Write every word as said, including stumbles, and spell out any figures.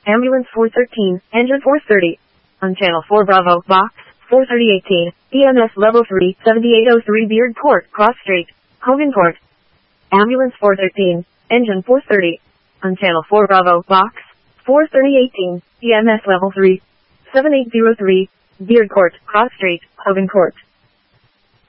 Ambulance four thirteen, engine four thirty. On channel four Bravo, box, four thirty eighteen, E M S level three, seventy-eight oh three Beard Court, Cross Street, Hogan Court. Ambulance four thirteen, engine four thirty. On channel four Bravo, box, four thirty eighteen, E M S level three, seventy-eight oh three, Beard Court, Cross Street, Hogan Court.